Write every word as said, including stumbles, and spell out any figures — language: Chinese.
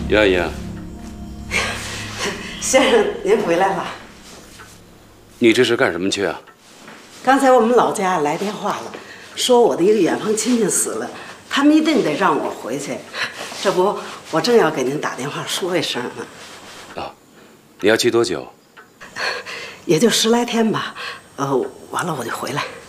于阿姨， 先生您回来了。 你这是干什么去啊？ 刚才我们老家来电话了，说我的一个远房亲戚死了，他们一定得让我回去。这不，我正要给您打电话说一声呢。 啊，你要去多久？ 也就十来天吧。呃，完了我就回来。